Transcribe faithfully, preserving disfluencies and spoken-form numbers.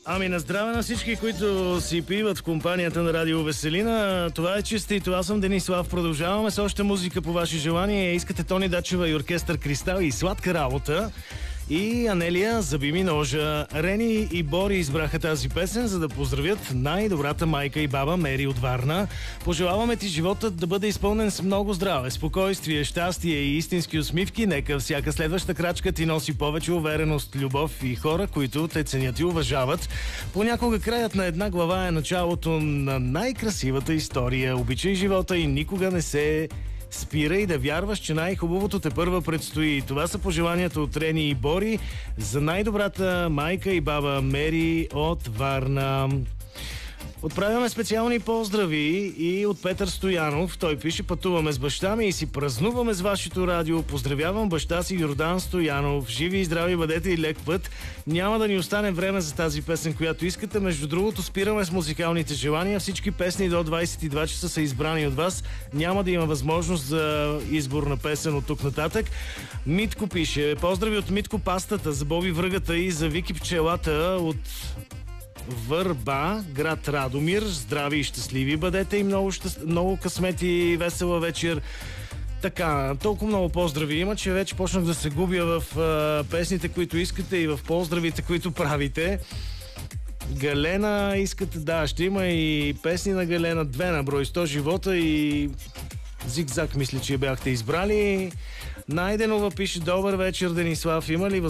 Ами на здраве на всички, които си пиват в компанията на Радио Веселина. Това е Честито. Аз съм Денислав. Продължаваме с още музика по ваше желание. Искате Тони Дачева и оркестър Кристал и сладка работа. И Анелия, заби ми ножа. Рени и Бори избраха тази песен, за да поздравят най-добрата майка и баба Мери от Варна. Пожелаваме ти животът да бъде изпълнен с много здраве, спокойствие, щастие и истински усмивки. Нека всяка следваща крачка ти носи повече увереност, любов и хора, които те ценят и уважават. Понякога краят на една глава е началото на най-красивата история. Обичай живота и никога не се спирай да вярваш, че най-хубавото те първа предстои. Това са пожеланията от Рени и Бори за най-добрата майка и баба Мери от Варна. Отправяме специални поздрави и от Петър Стоянов. Той пише: пътуваме с баща ми и си празнуваме с вашето радио. Поздравявам баща си Йордан Стоянов. Живи и здрави бъдете и лек път. Няма да ни остане време за тази песен, която искате. Между другото, спираме с музикалните желания. Всички песни до двайсет и два часа са избрани от вас. Няма да има възможност за избор на песен от тук нататък. Митко пише: поздрави от Митко Пастата, за Боби Връгата и за Вики Пчелата от Върба, град Радомир. Здрави и щастливи бъдете и много, щаст... много късмет и весела вечер. Така, толкова много поздрави има, че вече почнах да се губя в а, песните, които искате и в поздравите, които правите. Галена искате, да, ще има и песни на Галена, две на брой, сто живота и Зигзаг, мисля, че бяхте избрали. Найденова пише: добър вечер, Денислав, има ли